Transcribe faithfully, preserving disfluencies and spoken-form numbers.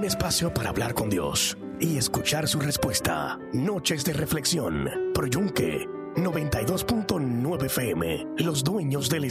espacio para hablar con Dios y escuchar su respuesta. Noches de reflexión. Por Yunque noventa y dos punto nueve F M. Los dueños del